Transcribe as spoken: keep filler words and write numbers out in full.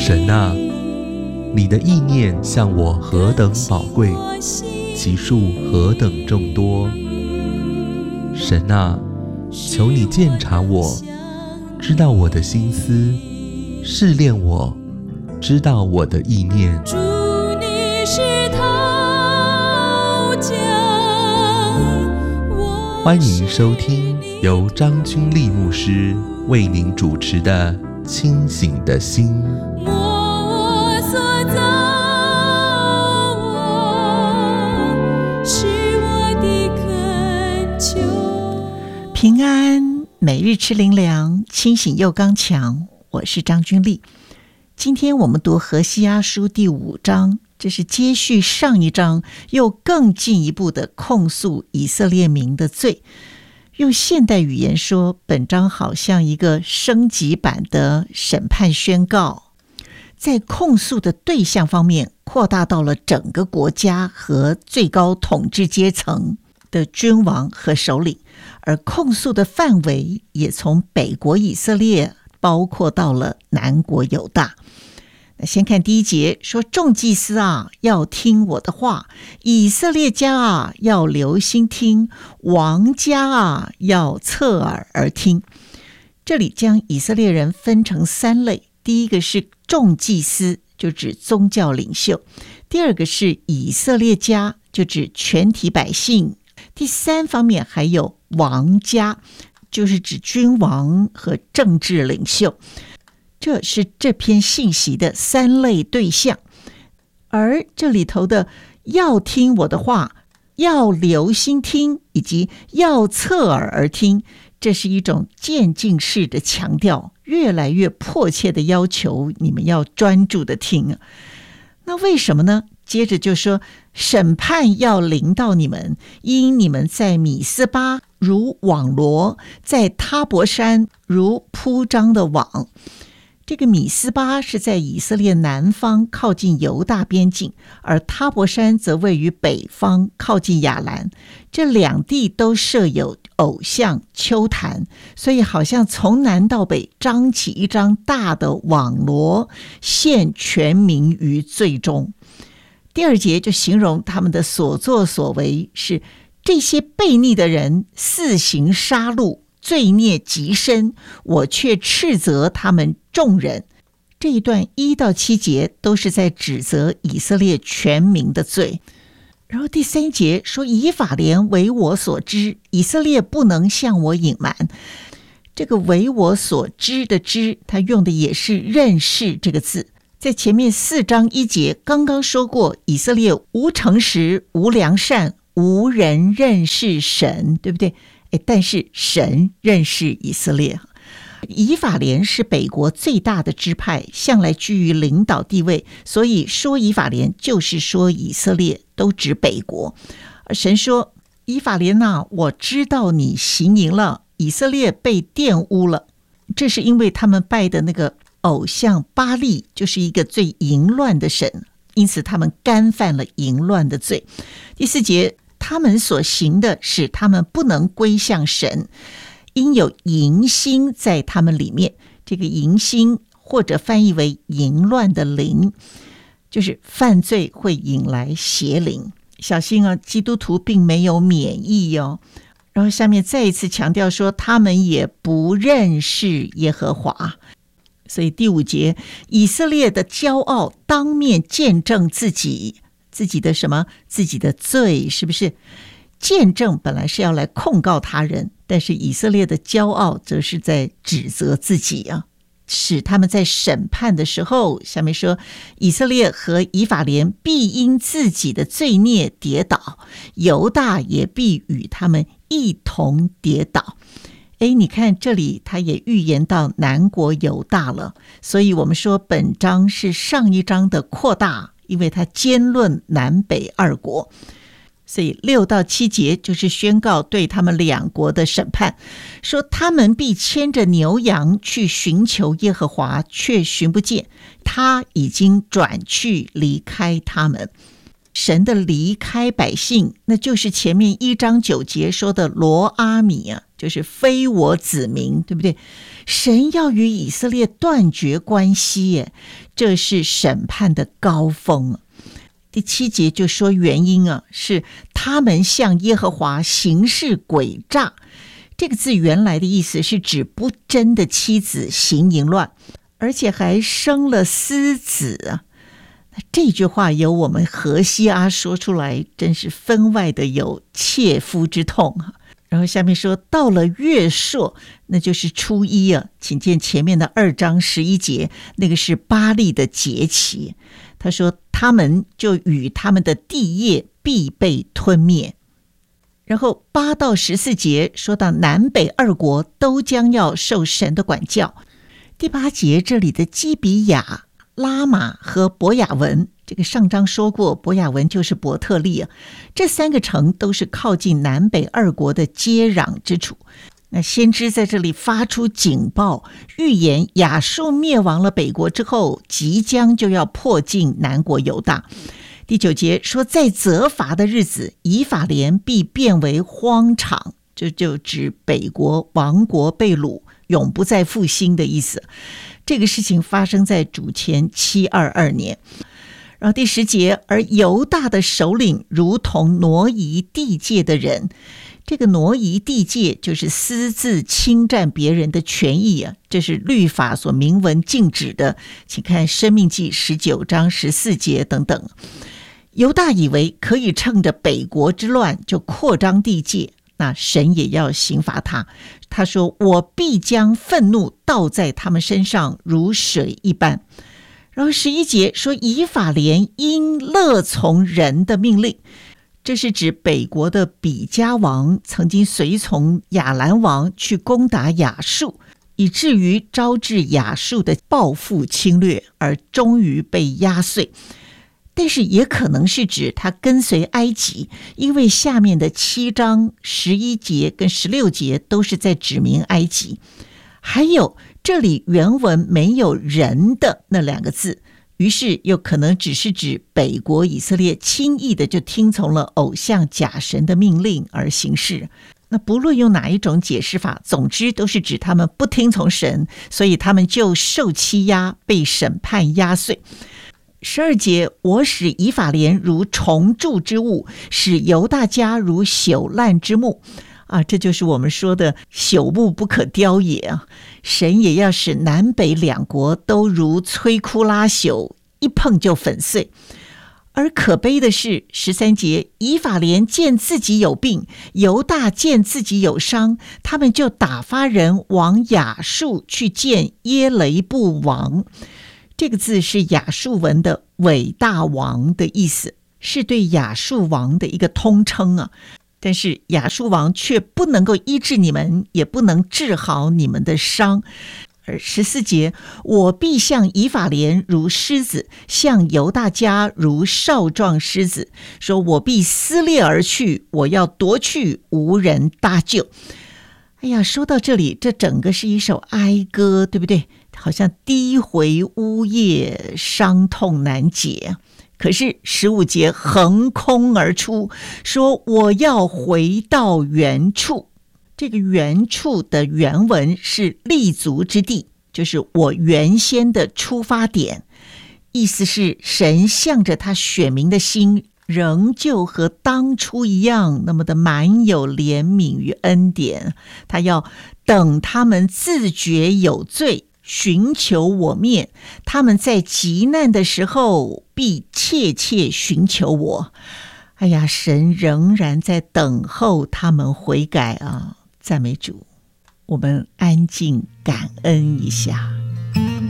神啊，你的意念向我何等宝贵，其数何等众多。神啊，求你鉴察我，知道我的心思，试炼我，知道我的意念。 主，你是陶匠， 欢迎收听由张君丽牧师为您主持的《清醒的心》。 我所造，我是我的恳求。 平安，每日吃灵粮，清醒又刚强。我是张君丽。今天我们读何西阿书第五章，这是接续上一章，又更进一步的控诉以色列民的罪。用现代语言说，本章好像一个升级版的审判宣告，在控诉的对象方面扩大到了整个国家和最高统治阶层的君王和首领，而控诉的范围也从北国以色列包括到了南国犹大。那先看第一节，说众祭司啊，要听我的话；以色列家啊，要留心听；王家啊，要侧耳而听。这里将以色列人分成三类，第一个是众祭司，就指宗教领袖；第二个是以色列家，就指全体百姓；第三方面还有王家，就是指君王和政治领袖。这是这篇信息的三类对象，而这里头的要听我的话，要留心听，以及要侧耳而听，这是一种渐进式的强调，越来越迫切的要求你们要专注的听。那为什么呢？接着就说审判要临到你们，因你们在米斯巴如网罗，在他伯山如铺张的网。这个米斯巴是在以色列南方靠近犹大边境，而他伯山则位于北方靠近亚兰，这两地都设有偶像丘坛，所以好像从南到北张起一张大的网罗，陷全民于罪中。第二节就形容他们的所作所为是这些悖逆的人肆行杀戮，罪孽极深，我却斥责他们众人。这一段一到七节都是在指责以色列全民的罪。然后第三节说，以法莲为我所知，以色列不能向我隐瞒。这个为我所知的知，他用的也是认识这个字。在前面四章一节刚刚说过，以色列无诚实，无良善，无人认识神，对不对？但是神认识以色列。以法莲是北国最大的支派，向来居于领导地位，所以说以法莲就是说以色列，都指北国。而神说，以法莲啊，我知道你行淫了，以色列被玷污了，这是因为他们拜的那个偶像巴力就是一个最淫乱的神，因此他们干犯了淫乱的罪。第四节，他们所行的使他们不能归向神，因有淫心在他们里面。这个淫心或者翻译为淫乱的灵，就是犯罪会引来邪灵。小心啊，基督徒并没有免疫哦。然后下面再一次强调说，他们也不认识耶和华。所以第五节，以色列的骄傲当面见证自己自己的什么？自己的罪，是不是？见证本来是要来控告他人，但是以色列的骄傲则是在指责自己啊，使他们在审判的时候，下面说，以色列和以法莲必因自己的罪孽跌倒，犹大也必与他们一同跌倒。诶，你看这里他也预言到南国犹大了，所以我们说本章是上一章的扩大，因为他兼论南北二国。所以六到七节就是宣告对他们两国的审判，说他们必牵着牛羊去寻求耶和华，却寻不见，他已经转去离开他们。 神的离开百姓，那就是前面一章九节说的罗阿米啊，就是非我子民，对不对？神要与以色列断绝关系耶，这是审判的高峰。第七节就说原因啊，是他们向耶和华行事诡诈。这个字原来的意思是指不贞的妻子行淫乱，而且还生了私子啊。这句话由我们何西阿说出来，真是分外的有切肤之痛啊。然后下面说到了月朔，那就是初一啊，请见前面的二章十一节，那个是巴力的节期。他说他们就与他们的地业必被吞灭。然后八到十四节说到南北二国都将要受神的管教。第八节这里的基比亚、拉玛和伯亚文，这个上章说过，伯亚文就是伯特利啊，这三个城都是靠近南北二国的接壤之处。那先知在这里发出警报，预言亚述灭亡了北国之后，即将就要迫近南国犹大。第九节说，在责罚的日子，以法莲必变为荒场，这就指北国亡国被掳，永不再复兴的意思。这个事情发生在主前七二二年。然后第十节，而犹大的首领如同挪移地界的人。这个挪移地界就是私自侵占别人的权益啊，这是律法所明文禁止的，请看申命记十九章十四节等等。犹大以为可以趁着北国之乱就扩张地界，那神也要刑罚他。他说，我必将愤怒倒在他们身上，如水一般。然后十一节说，以法莲因乐从人的命令，这是指北国的比加王曾经随从亚兰王去攻打亚述，以至于招致亚述的报复侵略，而终于被压碎。但是也可能是指他跟随埃及，因为下面的七章十一节跟十六节都是在指明埃及。还有这里原文没有人的那两个字，于是又可能只是指北国以色列轻易的就听从了偶像假神的命令而行事。那不论用哪一种解释法，总之都是指他们不听从神，所以他们就受欺压，被审判压碎。十二节，我使以法莲如虫蛀之物，使犹大家如朽烂之木啊，这就是我们说的朽木不可雕也啊。神也要使南北两国都如摧枯拉朽，一碰就粉碎。而可悲的是十三节，以法莲见自己有病，犹大见自己有伤，他们就打发人往亚述去见耶雷布王。这个字是亚述文的伟大王的意思，是对亚述王的一个通称啊。但是亚述王却不能够医治你们，也不能治好你们的伤。而十四节，我必向以法莲如狮子，向犹大家如少壮狮子，说我必撕裂而去，我要夺去，无人搭救。哎呀，说到这里，这整个是一首哀歌，对不对？好像低回呜咽，伤痛难解。可是十五节横空而出，说我要回到原处。这个原处的原文是立足之地，就是我原先的出发点。意思是神向着他选民的心，仍旧和当初一样，那么的满有怜悯与恩典。他要等他们自觉有罪，寻求我面，他们在极难的时候必切切寻求我。哎呀，神仍然在等候他们悔改啊！赞美主，我们安静感恩一下。